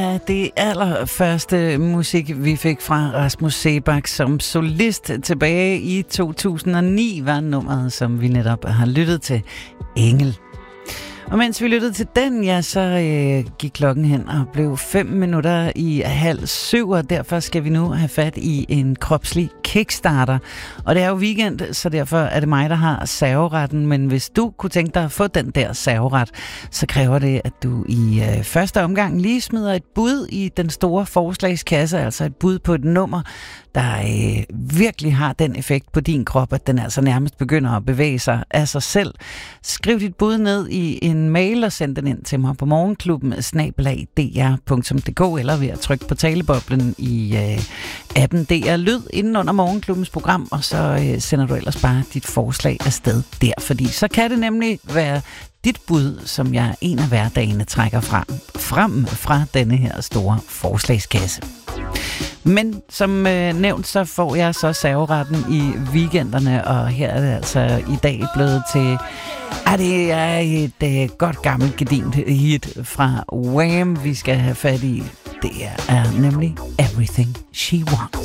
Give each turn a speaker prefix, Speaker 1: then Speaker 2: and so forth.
Speaker 1: Det allerførste musik, vi fik fra Rasmus Seebach som solist tilbage i 2009, var nummeret, som vi netop har lyttet til, Engel. Og mens vi lyttede til den, ja, så gik klokken hen og blev 6:05, og derfor skal vi nu have fat i en kropslig kickstarter. Og det er jo weekend, så derfor er det mig, der har serveretten. Men hvis du kunne tænke dig at få den der serveret, så kræver det, at du i første omgang lige smider et bud i den store forslagskasse, altså et bud på et nummer, der virkelig har den effekt på din krop, at den altså nærmest begynder at bevæge sig af sig selv. Skriv dit bud ned i en mail og send den ind til mig på morgenklubben@dr.dk eller ved at trykke på taleboblen i appen DR Lyd inden under Morgenklubbens program, og så sender du ellers bare dit forslag afsted der, fordi så kan det nemlig være dit bud, som jeg en af hverdagene trækker frem fra denne her store forslagskasse. Men som nævnt, så får jeg så serveretten i weekenderne, og her er det altså i dag blevet til... det er et godt gammelt gedint hit fra Wham, vi skal have fat i. Det er nemlig Everything She Wants.